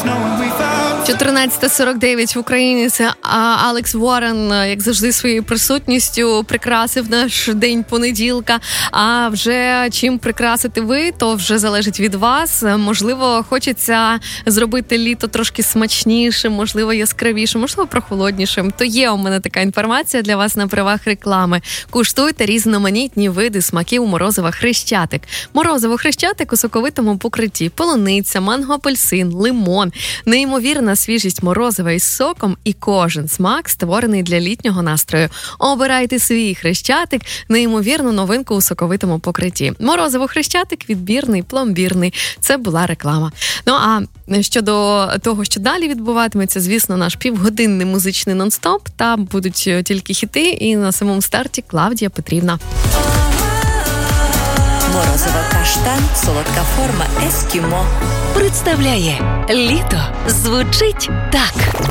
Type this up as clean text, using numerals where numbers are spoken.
14:49 в Україні. Це Алекс Уоррен, як завжди, своєю присутністю прикрасив наш день понеділка. А вже чим прикрасити ви, то вже залежить від вас. Можливо, хочеться зробити літо трошки смачнішим, можливо, яскравішим, можливо, прохолоднішим. То є у мене така інформація для вас на правах реклами. Куштуйте різноманітні види смаків морозива Хрещатик. Морозиво Хрещатик у соковитому покритті. Полуниця, манго-апельсин, лимон. Неймовірна свіжість морозива із соком, і кожен смак створений для літнього настрою. Обирайте свій Хрещатик, неймовірну новинку у соковитому покритті. Морозиво Хрещатик відбірний, пломбірний. Це була реклама. Ну а щодо того, що далі відбуватиметься, звісно, наш півгодинний музичний нон-стоп. Там будуть тільки хіти, і на самому старті Клавдія Петрівна. Морозиво Каштан, солодка форма Ескімо. Представляє «Літо» звучить так.